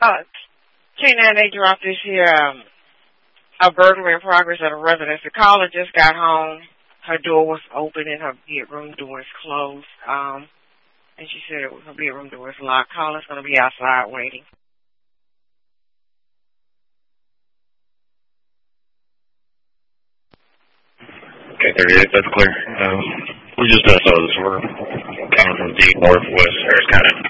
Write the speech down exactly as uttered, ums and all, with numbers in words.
Uh, K nine, they dropped this here, um, a burglary in progress at a residence. The caller just got home. Her door was open and her bedroom door is closed. Um, and she said her bedroom door is locked. Caller's going to be outside waiting. Okay, thirty-eight, that's clear. Um, we just uh, saw this. We're coming from deep northwest Harris County.